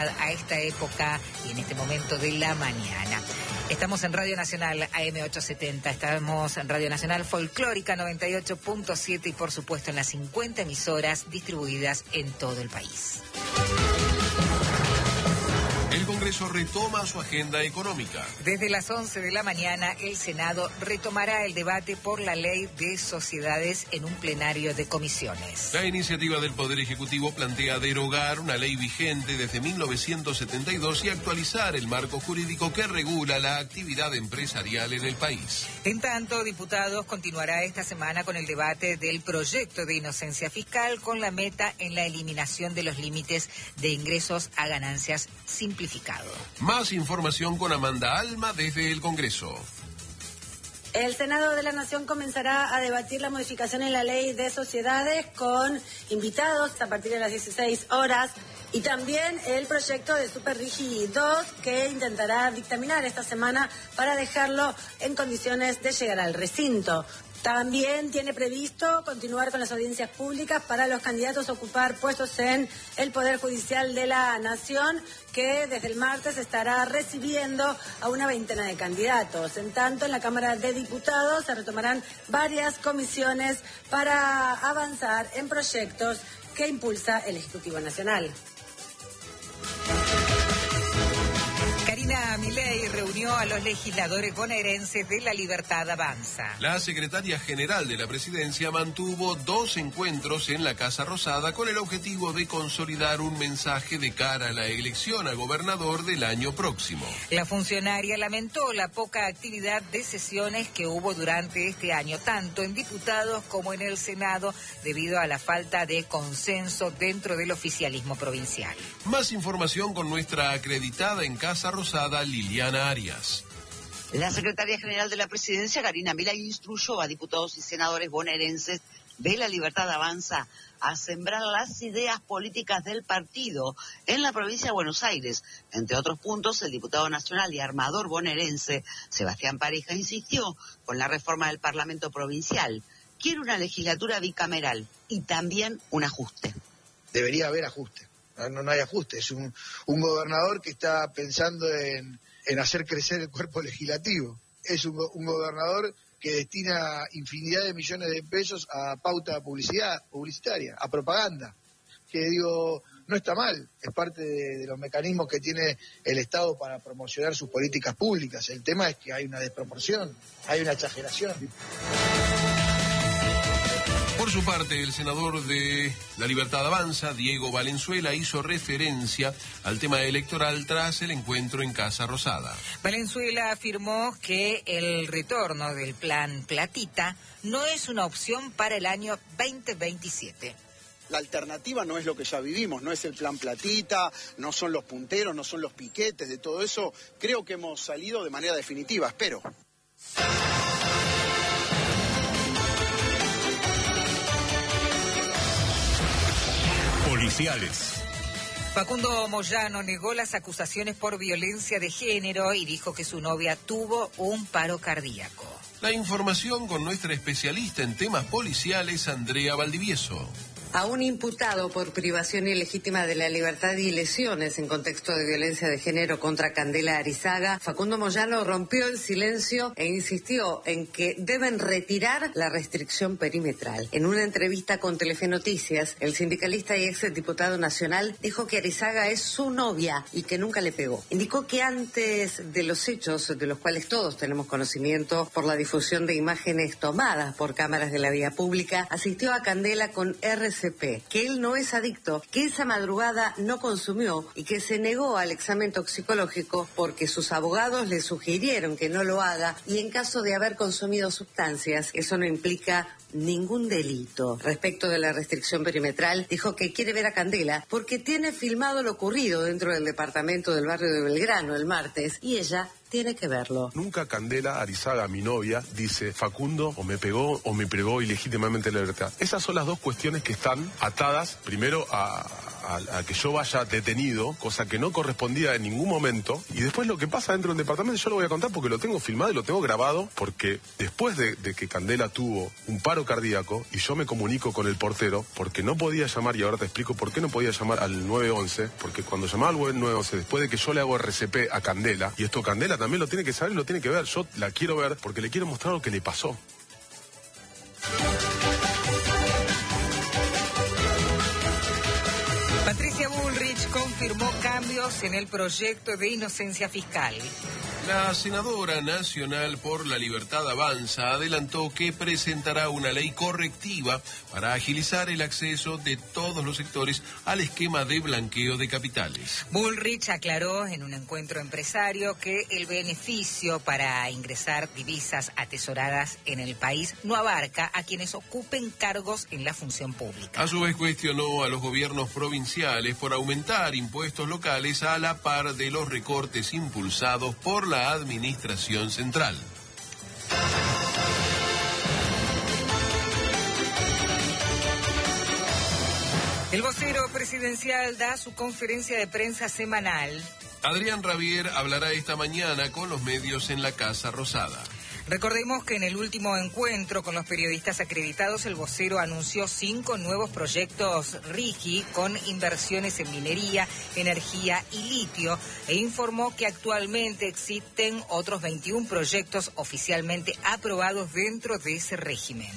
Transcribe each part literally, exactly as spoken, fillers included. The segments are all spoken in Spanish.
a esta época y en este momento de la mañana. Estamos en Radio Nacional A M ochocientos setenta, estamos en Radio Nacional Folclórica noventa y ocho punto siete y por supuesto en las cincuenta emisoras distribuidas en todo el país. El Congreso retoma su agenda económica. Desde las once de la mañana, el Senado retomará el debate por la ley de sociedades en un plenario de comisiones. La iniciativa del Poder Ejecutivo plantea derogar una ley vigente desde mil novecientos setenta y dos y actualizar el marco jurídico que regula la actividad empresarial en el país. En tanto, diputados continuará esta semana con el debate del proyecto de inocencia fiscal con la meta en la eliminación de los límites de ingresos a ganancias simplificados. Más información con Amanda Alma desde el Congreso. El Senado de la Nación comenzará a debatir la modificación en la ley de sociedades con invitados a partir de las dieciséis horas y también el proyecto de Superrigi dos que intentará dictaminar esta semana para dejarlo en condiciones de llegar al recinto. También tiene previsto continuar con las audiencias públicas para los candidatos a ocupar puestos en el Poder Judicial de la Nación, que desde el martes estará recibiendo a una veintena de candidatos. En tanto, en la Cámara de Diputados se retomarán varias comisiones para avanzar en proyectos que impulsa el Ejecutivo Nacional. Karina Milei reunió a los legisladores bonaerenses de La Libertad Avanza. La secretaria general de la presidencia mantuvo dos encuentros en la Casa Rosada con el objetivo de consolidar un mensaje de cara a la elección a gobernador del año próximo. La funcionaria lamentó la poca actividad de sesiones que hubo durante este año, tanto en diputados como en el Senado, debido a la falta de consenso dentro del oficialismo provincial. Más información con nuestra acreditada en Casa Rosada, Liliana Arias. La secretaria general de la presidencia, Karina Milei, instruyó a diputados y senadores bonaerenses de La Libertad Avanza a sembrar las ideas políticas del partido en la provincia de Buenos Aires. Entre otros puntos, el diputado nacional y armador bonaerense, Sebastián Pareja, insistió con la reforma del Parlamento provincial. Quiere una legislatura bicameral y también un ajuste. Debería haber ajuste. No, no hay ajuste, es un, un gobernador que está pensando en, en hacer crecer el cuerpo legislativo. Es un, un gobernador que destina infinidad de millones de pesos a pauta publicidad, publicitaria, a propaganda, que digo, no está mal, es parte de, de los mecanismos que tiene el Estado para promocionar sus políticas públicas. El tema es que hay una desproporción, hay una exageración. Por su parte, el senador de La Libertad Avanza, Diego Valenzuela, hizo referencia al tema electoral tras el encuentro en Casa Rosada. Valenzuela afirmó que el retorno del plan Platita no es una opción para el año veinte veintisiete. La alternativa no es lo que ya vivimos, no es el plan Platita, no son los punteros, no son los piquetes, de todo eso. Creo que hemos salido de manera definitiva, espero. Policiales. Facundo Moyano negó las acusaciones por violencia de género y dijo que su novia tuvo un paro cardíaco. La información con nuestra especialista en temas policiales, Andrea Valdivieso. A un imputado por privación ilegítima de la libertad y lesiones en contexto de violencia de género contra Candela Arizaga, Facundo Moyano rompió el silencio e insistió en que deben retirar la restricción perimetral. En una entrevista con Telefe Noticias, el sindicalista y ex diputado nacional dijo que Arizaga es su novia y que nunca le pegó. Indicó que antes de los hechos, de los cuales todos tenemos conocimiento por la difusión de imágenes tomadas por cámaras de la vía pública, asistió a Candela con R C P, que él no es adicto, que esa madrugada no consumió y que se negó al examen toxicológico porque sus abogados le sugirieron que no lo haga y en caso de haber consumido sustancias, eso no implica ningún delito. Respecto de la restricción perimetral, dijo que quiere ver a Candela porque tiene filmado lo ocurrido dentro del departamento del barrio de Belgrano el martes y ella tiene que verlo. Nunca Candela Arizaga, mi novia, dice Facundo o me pegó o me privó ilegítimamente la libertad. Esas son las dos cuestiones que están atadas primero a, a, a que yo vaya detenido, cosa que no correspondía en ningún momento. Y después lo que pasa dentro del departamento yo lo voy a contar porque lo tengo filmado y lo tengo grabado, porque después de, de que Candela tuvo un paro cardíaco y yo me comunico con el portero porque no podía llamar, y ahora te explico por qué no podía llamar al nueve once, porque cuando llamaba al nueve once, después de que yo le hago R C P a Candela, y esto Candela también lo tiene que saber y lo tiene que ver, yo la quiero ver porque le quiero mostrar lo que le pasó. Patricia Bullrich confirmó cambios en el proyecto de inocencia fiscal. La senadora nacional por la Libertad Avanza adelantó que presentará una ley correctiva para agilizar el acceso de todos los sectores al esquema de blanqueo de capitales. Bullrich aclaró en un encuentro empresario que el beneficio para ingresar divisas atesoradas en el país no abarca a quienes ocupen cargos en la función pública. A su vez cuestionó a los gobiernos provinciales por aumentar impuestos locales a la par de los recortes impulsados por la administración central. El vocero presidencial da su conferencia de prensa semanal. Adrián Rabier hablará esta mañana con los medios en la Casa Rosada. Recordemos que en el último encuentro con los periodistas acreditados, el vocero anunció cinco nuevos proyectos RIGI con inversiones en minería, energía y litio, e informó que actualmente existen otros veintiún proyectos oficialmente aprobados dentro de ese régimen.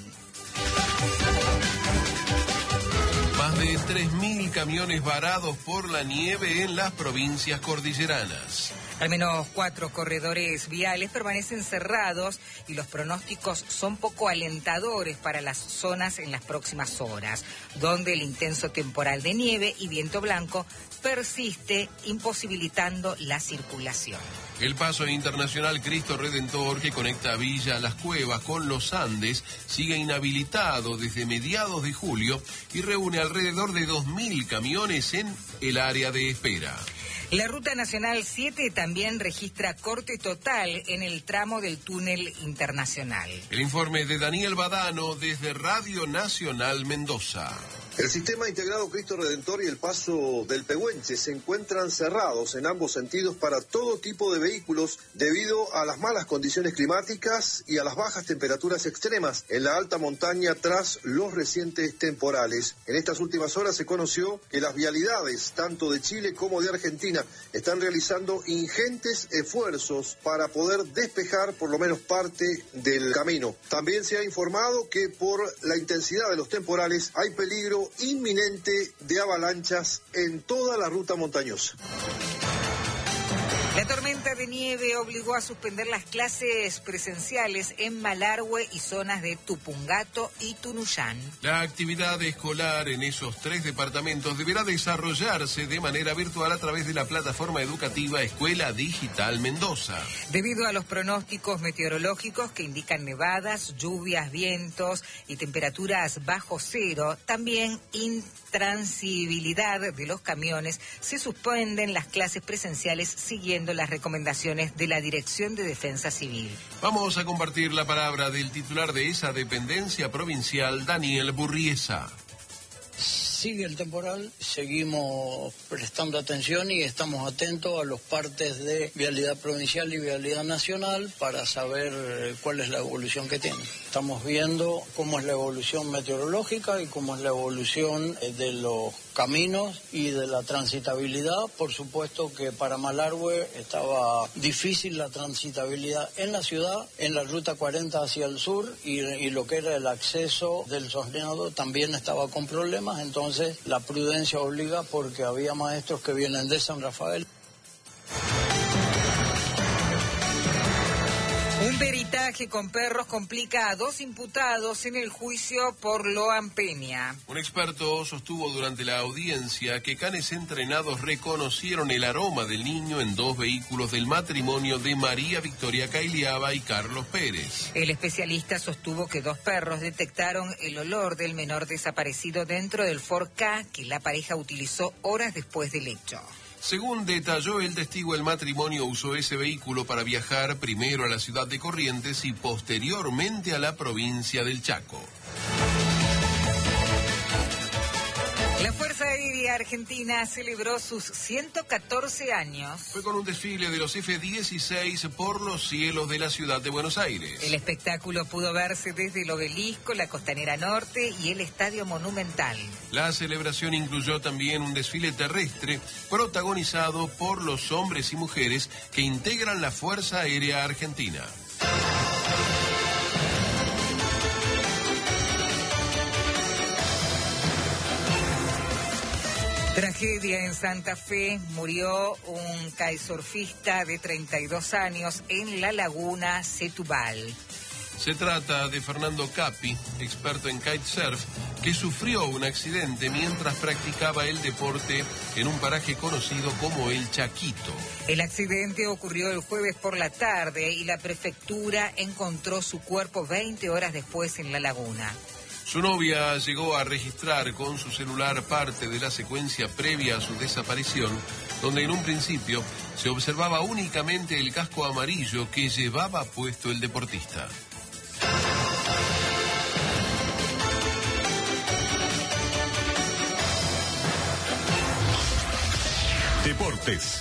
Más de tres mil camiones varados por la nieve en las provincias cordilleranas. Al menos cuatro corredores viales permanecen cerrados y los pronósticos son poco alentadores para las zonas en las próximas horas, donde el intenso temporal de nieve y viento blanco persiste, imposibilitando la circulación. El paso internacional Cristo Redentor, que conecta Villa Las Cuevas con los Andes, sigue inhabilitado desde mediados de julio y reúne alrededor de dos mil camiones en el área de espera. La Ruta Nacional siete también registra corte total en el tramo del túnel internacional. El informe de Daniel Badano desde Radio Nacional Mendoza. El sistema integrado Cristo Redentor y el paso del Pehuenche se encuentran cerrados en ambos sentidos para todo tipo de vehículos debido a las malas condiciones climáticas y a las bajas temperaturas extremas en la alta montaña tras los recientes temporales. En estas últimas horas se conoció que las vialidades, tanto de Chile como de Argentina, están realizando ingentes esfuerzos para poder despejar por lo menos parte del camino. También se ha informado que por la intensidad de los temporales hay peligro inminente de avalanchas en toda la ruta montañosa. La tormenta de nieve obligó a suspender las clases presenciales en Malargüe y zonas de Tupungato y Tunuyán. La actividad escolar en esos tres departamentos deberá desarrollarse de manera virtual a través de la plataforma educativa Escuela Digital Mendoza. Debido a los pronósticos meteorológicos que indican nevadas, lluvias, vientos y temperaturas bajo cero, también intransibilidad de los camiones, se suspenden las clases presenciales siguiendo las recomendaciones de la Dirección de Defensa Civil. Vamos a compartir la palabra del titular de esa dependencia provincial, Daniel Burriesa. Sigue el temporal, seguimos prestando atención y estamos atentos a los partes de vialidad provincial y vialidad nacional para saber cuál es la evolución que tiene. Estamos viendo cómo es la evolución meteorológica y cómo es la evolución de los caminos y de la transitabilidad. Por supuesto que para Malargüe estaba difícil la transitabilidad en la ciudad, en la ruta cuarenta hacia el sur, y, y lo que era el acceso del Sorneado también estaba con problemas. Entonces la prudencia obliga, porque había maestros que vienen de San Rafael. Un peritaje con perros complica a dos imputados en el juicio por Loan Peña. Un experto sostuvo durante la audiencia que canes entrenados reconocieron el aroma del niño en dos vehículos del matrimonio de María Victoria Cailiaba y Carlos Pérez. El especialista sostuvo que dos perros detectaron el olor del menor desaparecido dentro del Ford Ka que la pareja utilizó horas después del hecho. Según detalló el testigo, el matrimonio usó ese vehículo para viajar primero a la ciudad de Corrientes y posteriormente a la provincia del Chaco. La Fuerza Aérea Aérea Argentina celebró sus ciento catorce años. Fue con un desfile de los F dieciséis por los cielos de la ciudad de Buenos Aires. El espectáculo pudo verse desde el Obelisco, la Costanera Norte y el Estadio Monumental. La celebración incluyó también un desfile terrestre protagonizado por los hombres y mujeres que integran la Fuerza Aérea Argentina. Tragedia en Santa Fe, murió un kitesurfista de treinta y dos años en la laguna Setúbal. Se trata de Fernando Capi, experto en kitesurf, que sufrió un accidente mientras practicaba el deporte en un paraje conocido como El Chaquito. El accidente ocurrió el jueves por la tarde y la prefectura encontró su cuerpo veinte horas después en la laguna. Su novia llegó a registrar con su celular parte de la secuencia previa a su desaparición, donde en un principio se observaba únicamente el casco amarillo que llevaba puesto el deportista. Deportes.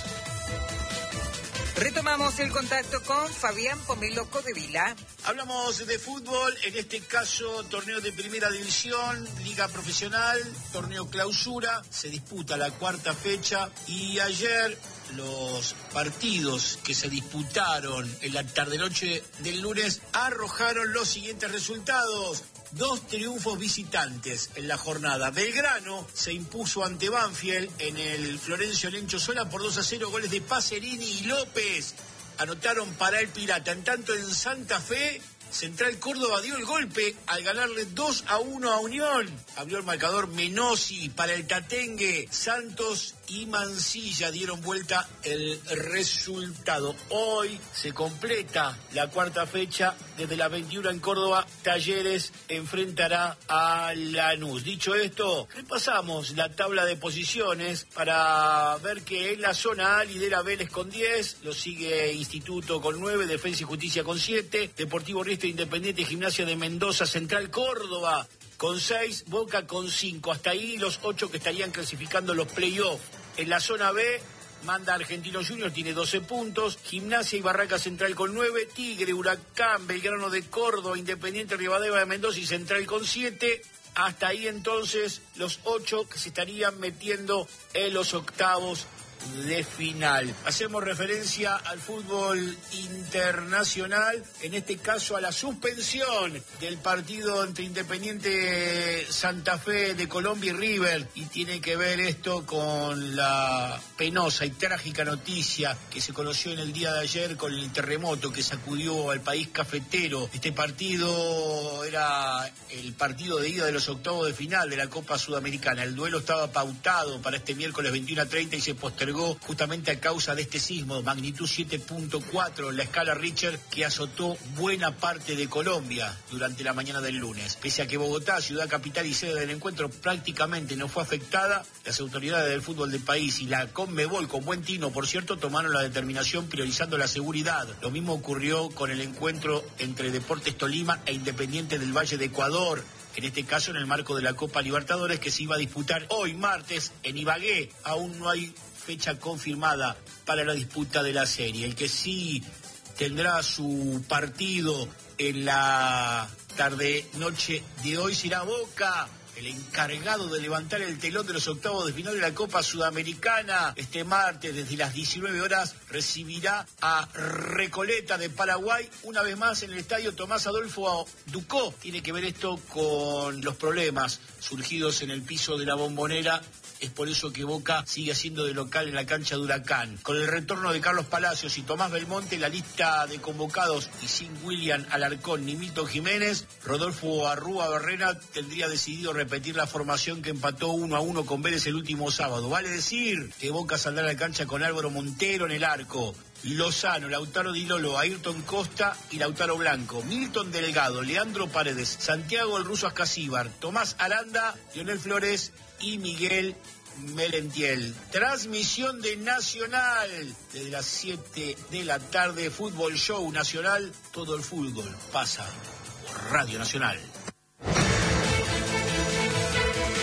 Retomamos el contacto con Fabián Pomelo Codevila. Hablamos de fútbol, en este caso torneo de primera división, liga profesional, torneo clausura, se disputa la cuarta fecha y ayer los partidos que se disputaron en la tarde-noche del lunes arrojaron los siguientes resultados. Dos triunfos visitantes en la jornada. Belgrano se impuso ante Banfield en el Florencio Lencho Sola por dos a cero, goles de Pacerini y López. Anotaron para el Pirata. En tanto, en Santa Fe, Central Córdoba dio el golpe al ganarle dos a uno a Unión. Abrió el marcador Menossi para el Tatengue. Santos y Mansilla dieron vuelta el resultado. Hoy se completa la cuarta fecha. Desde las veintiuna en Córdoba, Talleres enfrentará a Lanús. Dicho esto, repasamos la tabla de posiciones para ver que en la zona A lidera Vélez con diez, lo sigue Instituto con nueve, Defensa y Justicia con siete, Deportivo Riestra, Independiente, Gimnasia de Mendoza, Central Córdoba con seis, Boca con cinco. Hasta ahí los ocho que estarían clasificando los playoffs. En la zona B manda Argentinos Juniors, tiene doce puntos, Gimnasia y Barraca Central con nueve, Tigre, Huracán, Belgrano de Córdoba, Independiente, Rivadavia de Mendoza y Central con siete. Hasta ahí entonces los ocho que se estarían metiendo en los octavos de final. Hacemos referencia al fútbol internacional, en este caso a la suspensión del partido entre Independiente Santa Fe de Colombia y River, y tiene que ver esto con la penosa y trágica noticia que se conoció en el día de ayer con el terremoto que sacudió al país cafetero. Este partido era el partido de ida de los octavos de final de la Copa Sudamericana. El duelo estaba pautado para este miércoles veintiuno a treinta y se postergó justamente a causa de este sismo, magnitud siete punto cuatro en la escala Richter, que azotó buena parte de Colombia durante la mañana del lunes. Pese a que Bogotá, ciudad capital y sede del encuentro, prácticamente no fue afectada, las autoridades del fútbol del país y la Conmebol, con buen tino, por cierto, tomaron la determinación priorizando la seguridad. Lo mismo ocurrió con el encuentro entre Deportes Tolima e Independiente del Valle de Ecuador, en este caso en el marco de la Copa Libertadores, que se iba a disputar hoy martes en Ibagué. Aún no hay fecha confirmada para la disputa de la serie. El que sí tendrá su partido en la tarde-noche de hoy será Boca, el encargado de levantar el telón de los octavos de final de la Copa Sudamericana. Este martes, desde las diecinueve horas, recibirá a Recoleta de Paraguay, una vez más en el estadio Tomás Adolfo Ducó. Tiene que ver esto con los problemas surgidos en el piso de la Bombonera. Es por eso que Boca sigue siendo de local en la cancha de Huracán. Con el retorno de Carlos Palacios y Tomás Belmonte, la lista de convocados y sin William Alarcón ni Milton Jiménez, Rodolfo Arrúa Barrena tendría decidido repetir la formación que empató uno a uno con Vélez el último sábado. Vale decir que Boca saldrá a la cancha con Álvaro Montero en el arco, Lozano, Lautaro Di Lolo, Ayrton Costa y Lautaro Blanco, Milton Delgado, Leandro Paredes, Santiago el Ruso Ascasíbar, Tomás Aranda, Lionel Flores y Miguel Melentiel. Transmisión de Nacional desde las siete de la tarde, Fútbol Show Nacional. Todo el fútbol pasa por Radio Nacional.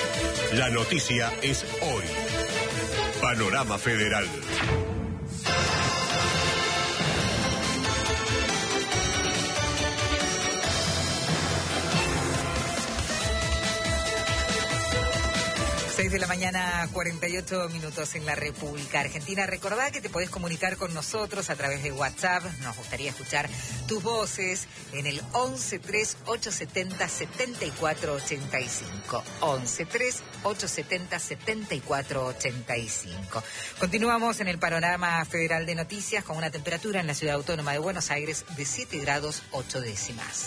La noticia es hoy. Panorama Federal. seis de la mañana, cuarenta y ocho minutos en la República Argentina. Recordá que te podés comunicar con nosotros a través de WhatsApp. Nos gustaría escuchar tus voces en el once tres ocho setenta setenta y cuatro ochenta y cinco. once tres ocho setenta setenta y cuatro ochenta y cinco. Continuamos en el panorama federal de noticias con una temperatura en la ciudad autónoma de Buenos Aires de siete grados ocho décimas.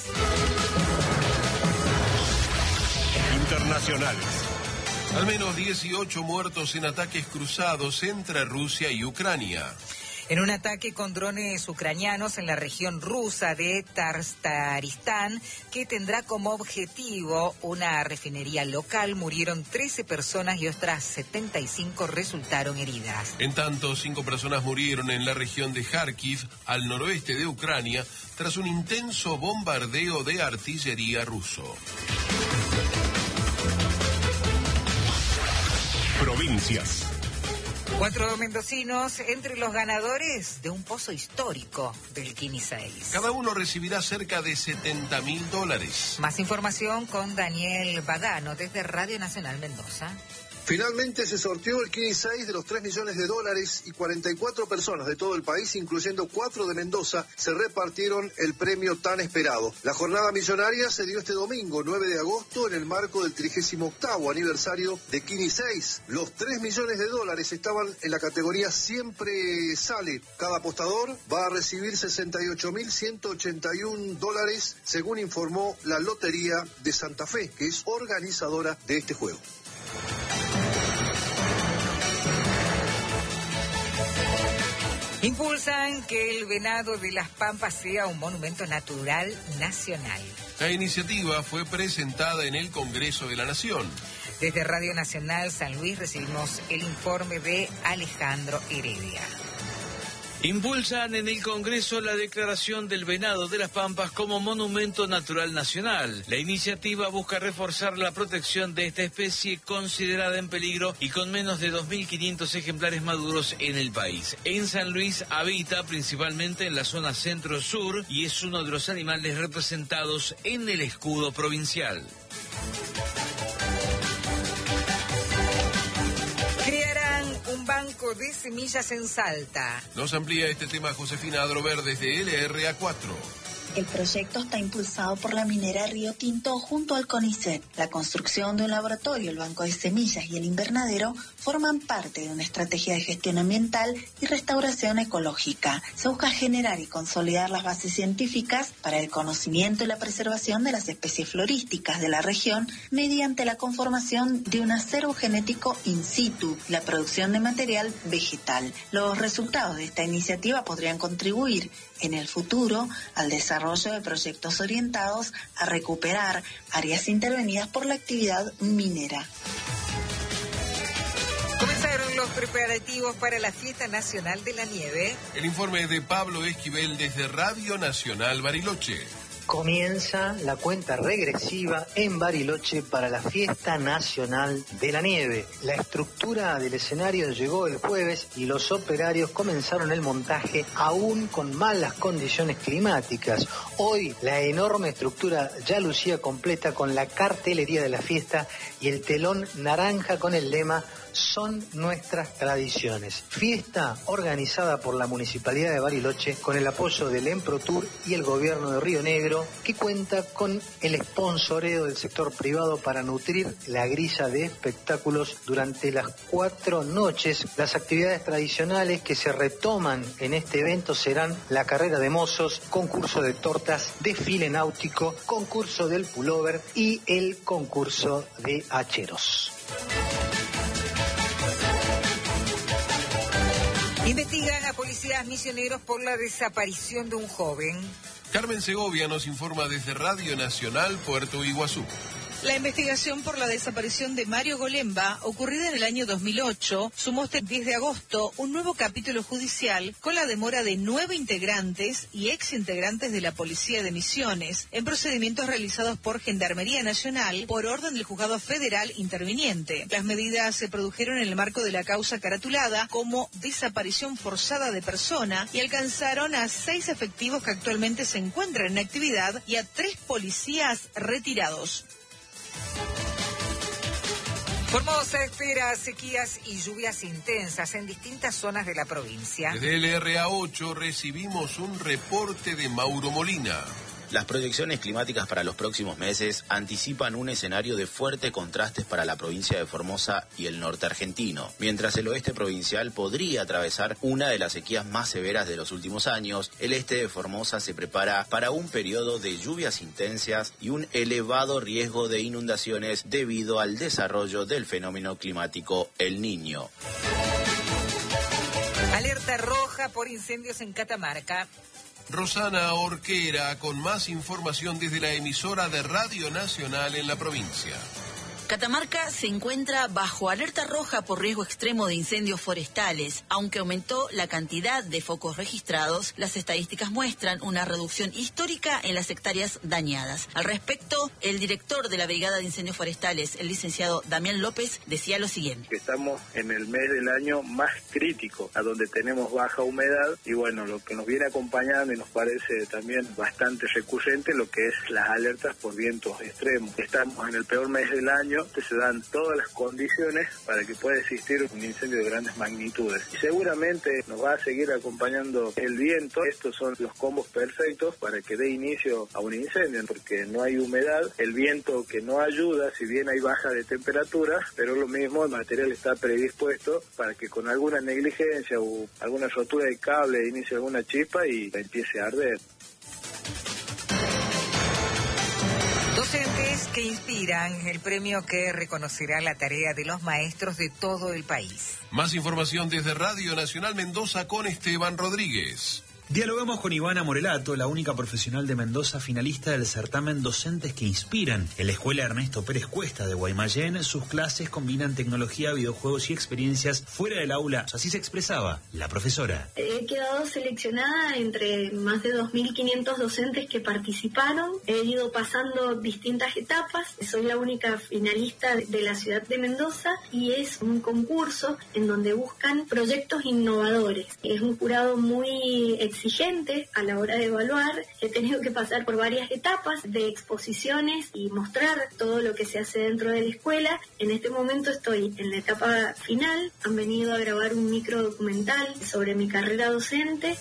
Internacionales. Al menos dieciocho muertos en ataques cruzados entre Rusia y Ucrania. En un ataque con drones ucranianos en la región rusa de Tartaristán, que tendrá como objetivo una refinería local, murieron trece personas y otras setenta y cinco resultaron heridas. En tanto, cinco personas murieron en la región de Kharkiv, al noroeste de Ucrania, tras un intenso bombardeo de artillería ruso. Provincias. Cuatro mendocinos entre los ganadores de un pozo histórico del Kini seis. Cada uno recibirá cerca de setenta mil dólares. Más información con Daniel Badano desde Radio Nacional Mendoza. Finalmente se sorteó el Kini seis de los tres millones de dólares y cuarenta y cuatro personas de todo el país, incluyendo cuatro de Mendoza, se repartieron el premio tan esperado. La jornada millonaria se dio este domingo, nueve de agosto, en el marco del trigésimo octavo aniversario de Kini seis. Los tres millones de dólares estaban en la categoría Siempre Sale. Cada apostador va a recibir sesenta y ocho mil ciento ochenta y uno dólares, según informó la Lotería de Santa Fe, que es organizadora de este juego. Impulsan que el venado de las Pampas sea un monumento natural nacional. La iniciativa fue presentada en el Congreso de la Nación. Desde Radio Nacional San Luis recibimos el informe de Alejandro Heredia. Impulsan en el Congreso la declaración del venado de las Pampas como monumento natural nacional. La iniciativa busca reforzar la protección de esta especie considerada en peligro y con menos de dos mil quinientos ejemplares maduros en el país. En San Luis habita principalmente en la zona centro-sur y es uno de los animales representados en el escudo provincial. Un banco de semillas en Salta. Nos amplía este tema Josefina Adrover desde L R A cuatro. El proyecto está impulsado por la minera Río Tinto junto al CONICET. La construcción de un laboratorio, el banco de semillas y el invernadero forman parte de una estrategia de gestión ambiental y restauración ecológica. Se busca generar y consolidar las bases científicas para el conocimiento y la preservación de las especies florísticas de la región mediante la conformación de un acervo genético in situ y la producción de material vegetal. Los resultados de esta iniciativa podrían contribuir en el futuro al desarrollo de proyectos orientados a recuperar áreas intervenidas por la actividad minera. Comenzaron los preparativos para la Fiesta Nacional de la Nieve. El informe de Pablo Esquivel desde Radio Nacional Bariloche. Comienza la cuenta regresiva en Bariloche para la Fiesta Nacional de la Nieve. La estructura del escenario llegó el jueves y los operarios comenzaron el montaje aún con malas condiciones climáticas. Hoy la enorme estructura ya lucía completa con la cartelería de la fiesta y el telón naranja con el lema "Son nuestras tradiciones". Fiesta organizada por la Municipalidad de Bariloche con el apoyo del Emprotur y el Gobierno de Río Negro, que cuenta con el sponsoreo del sector privado para nutrir la grilla de espectáculos durante las cuatro noches. Las actividades tradicionales que se retoman en este evento serán la carrera de mozos, concurso de tortas, desfile náutico, concurso del pullover y el concurso de hacheros. Investigan a policías misioneros por la desaparición de un joven. Carmen Segovia nos informa desde Radio Nacional Puerto Iguazú. La investigación por la desaparición de Mario Golemba, ocurrida en el año dos mil ocho, sumó este diez de agosto un nuevo capítulo judicial con la demora de nueve integrantes y exintegrantes de la Policía de Misiones en procedimientos realizados por Gendarmería Nacional por orden del Juzgado Federal interviniente. Las medidas se produjeron en el marco de la causa caratulada como desaparición forzada de persona y alcanzaron a seis efectivos que actualmente se encuentran en actividad y a tres policías retirados. Formosa espera sequías y lluvias intensas en distintas zonas de la provincia. Desde el R A ocho recibimos un reporte de Mauro Molina. Las proyecciones climáticas para los próximos meses anticipan un escenario de fuertes contrastes para la provincia de Formosa y el norte argentino. Mientras el oeste provincial podría atravesar una de las sequías más severas de los últimos años, el este de Formosa se prepara para un periodo de lluvias intensas y un elevado riesgo de inundaciones debido al desarrollo del fenómeno climático El Niño. Alerta roja por incendios en Catamarca. Rosana Orquera con más información desde la emisora de Radio Nacional en la provincia. Catamarca se encuentra bajo alerta roja por riesgo extremo de incendios forestales. Aunque aumentó la cantidad de focos registrados, las estadísticas muestran una reducción histórica en las hectáreas dañadas. Al respecto, el director de la Brigada de Incendios Forestales, el licenciado Damián López, decía lo siguiente. Estamos en el mes del año más crítico, a donde tenemos baja humedad, y bueno, lo que nos viene acompañando y nos parece también bastante recurrente, lo que es las alertas por vientos extremos. Estamos en el peor mes del año, se dan todas las condiciones para que pueda existir un incendio de grandes magnitudes. Y seguramente nos va a seguir acompañando el viento. Estos son los combos perfectos para que dé inicio a un incendio, porque no hay humedad, el viento que no ayuda, si bien hay baja de temperatura, pero lo mismo, el material está predispuesto para que con alguna negligencia o alguna rotura de cable inicie alguna chispa y empiece a arder. Docentes que inspiran, el premio que reconocerá la tarea de los maestros de todo el país. Más información desde Radio Nacional Mendoza con Esteban Rodríguez. Dialogamos con Ivana Morelato, la única profesional de Mendoza finalista del certamen Docentes que Inspiran. En la Escuela Ernesto Pérez Cuesta de Guaymallén, sus clases combinan tecnología, videojuegos y experiencias fuera del aula. Así se expresaba la profesora. He quedado seleccionada entre más de dos mil quinientos docentes que participaron. He ido pasando distintas etapas. Soy la única finalista de la ciudad de Mendoza y es un concurso en donde buscan proyectos innovadores. Es un jurado muy exigente a la hora de evaluar. He tenido que pasar por varias etapas de exposiciones y mostrar todo lo que se hace dentro de la escuela. En este momento estoy en la etapa final. Han venido a grabar un micro documental sobre mi carrera docente.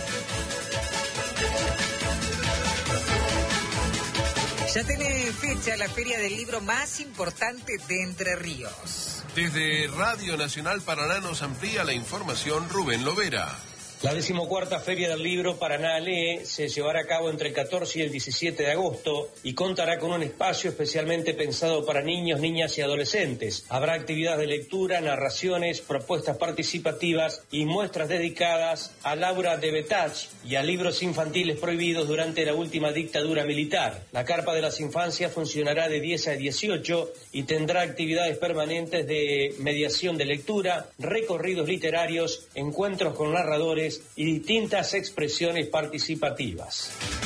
Ya tiene fecha la feria del libro más importante de Entre Ríos. Desde Radio Nacional Paraná nos amplía la información Rubén Lovera. La decimocuarta Feria del Libro Paraná Lee se llevará a cabo entre el catorce y el diecisiete de agosto y contará con un espacio especialmente pensado para niños, niñas y adolescentes. Habrá actividades de lectura, narraciones, propuestas participativas y muestras dedicadas a Laura de Betach y a libros infantiles prohibidos durante la última dictadura militar. La Carpa de las Infancias funcionará de diez a dieciocho y tendrá actividades permanentes de mediación de lectura, recorridos literarios, encuentros con narradores y distintas expresiones participativas.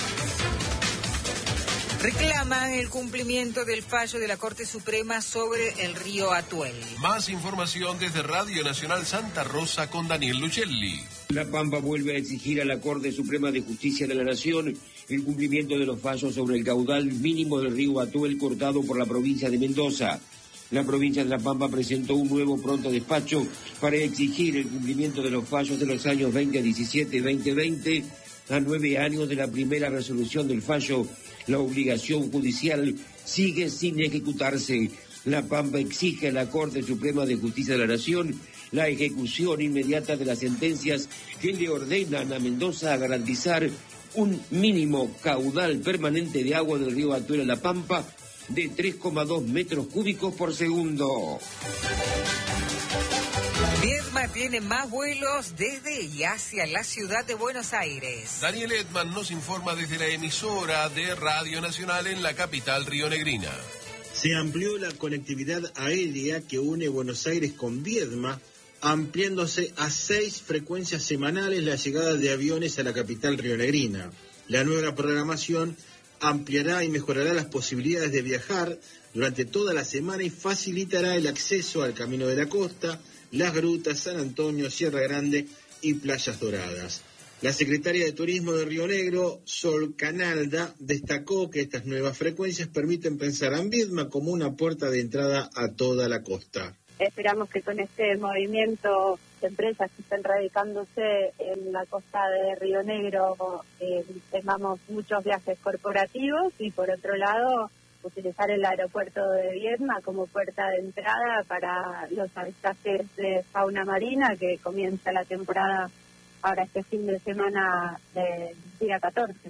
Reclaman el cumplimiento del fallo de la Corte Suprema sobre el río Atuel. Más información desde Radio Nacional Santa Rosa con Daniel Lucelli. La Pampa vuelve a exigir a la Corte Suprema de Justicia de la Nación el cumplimiento de los fallos sobre el caudal mínimo del río Atuel cortado por la provincia de Mendoza. La provincia de La Pampa presentó un nuevo pronto despacho para exigir el cumplimiento de los fallos de los años veinte diecisiete y veinte veinte. A nueve años de la primera resolución del fallo, la obligación judicial sigue sin ejecutarse. La Pampa exige a la Corte Suprema de Justicia de la Nación la ejecución inmediata de las sentencias que le ordenan a Mendoza a garantizar un mínimo caudal permanente de agua del río Atuel en La Pampa de tres coma dos metros cúbicos por segundo. Viedma tiene más vuelos desde y hacia la ciudad de Buenos Aires. Daniel Edman nos informa desde la emisora de Radio Nacional en la capital rionegrina. Se amplió la conectividad aérea que une Buenos Aires con Viedma, ampliándose a seis frecuencias semanales la llegada de aviones a la capital rionegrina. La nueva programación ampliará y mejorará las posibilidades de viajar durante toda la semana y facilitará el acceso al Camino de la Costa, las grutas, San Antonio, Sierra Grande y Playas Doradas. La secretaria de Turismo de Río Negro, Sol Canalda, destacó que estas nuevas frecuencias permiten pensar a Viedma como una puerta de entrada a toda la costa. Esperamos que con este movimiento de empresas que están radicándose en la costa de Río Negro eh, tengamos muchos viajes corporativos y por otro lado utilizar el aeropuerto de Viedma como puerta de entrada para los avistajes de fauna marina que comienza la temporada ahora este fin de semana del día catorce.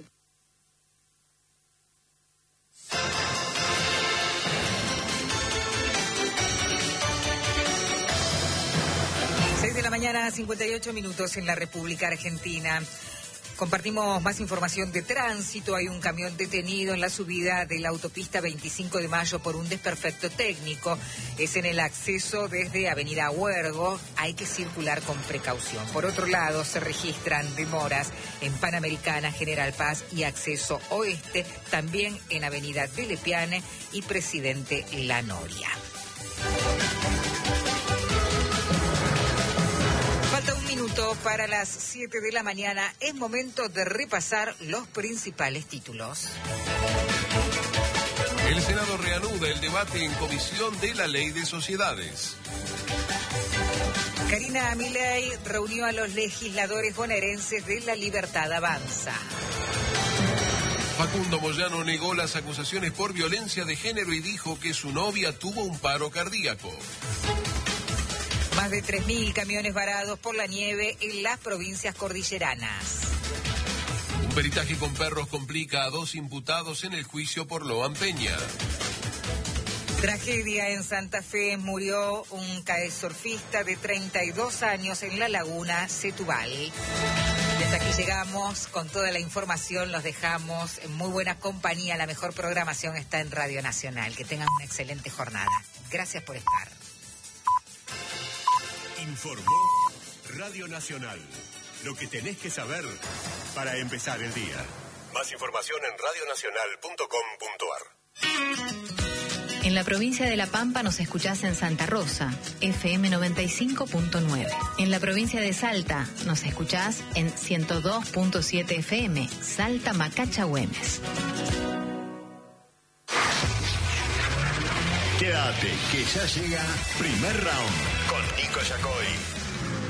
seis de la mañana, cincuenta y ocho minutos en la República Argentina. Compartimos más información de tránsito. Hay un camión detenido en la subida de la autopista veinticinco de mayo por un desperfecto técnico. Es en el acceso desde Avenida Huergo. Hay que circular con precaución. Por otro lado, se registran demoras en Panamericana, General Paz y acceso oeste, también en Avenida de Lepiane y Presidente La Noria. Falta un minuto para las siete de la mañana. Es momento de repasar los principales títulos. El Senado reanuda el debate en comisión de la Ley de Sociedades. Karina Milei reunió a los legisladores bonaerenses de La Libertad Avanza. Facundo Moyano negó las acusaciones por violencia de género y dijo que su novia tuvo un paro cardíaco. Más de tres mil camiones varados por la nieve en las provincias cordilleranas. Un peritaje con perros complica a dos imputados en el juicio por Loan Peña. Tragedia en Santa Fe. Murió un kitesurfista de treinta y dos años en la laguna Setúbal. Y hasta aquí llegamos con toda la información. Los dejamos en muy buena compañía. La mejor programación está en Radio Nacional. Que tengan una excelente jornada. Gracias por estar. Informó Radio Nacional. Lo que tenés que saber para empezar el día. Más información en radio nacional punto com punto a r. En la provincia de La Pampa nos escuchás en Santa Rosa, F M noventa y cinco punto nueve. En la provincia de Salta nos escuchás en ciento dos punto siete F M, Salta Macacha Güemes. Quédate, que ya llega Primer Round con Nico Yacoy.